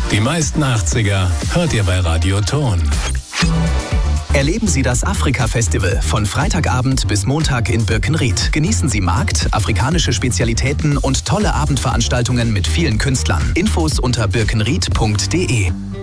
Die meisten 80er hört ihr bei Radio Ton. Erleben Sie das Afrika-Festival von Freitagabend bis Montag in Birkenried. Genießen Sie Markt, afrikanische Spezialitäten und tolle Abendveranstaltungen mit vielen Künstlern. Infos unter birkenried.de.